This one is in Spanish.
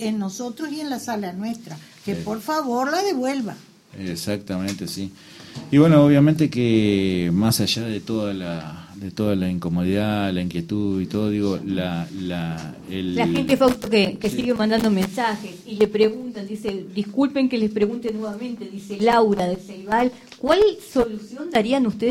en nosotros y en la sala nuestra, que por favor la devuelva. Exactamente, sí. Y bueno, obviamente que más allá de toda la incomodidad, la inquietud y todo, digo, la gente, Fausto, que sigue mandando mensajes y le preguntan, dice, disculpen que les pregunte nuevamente, dice Laura de Ceibal, ¿cuál solución darían ustedes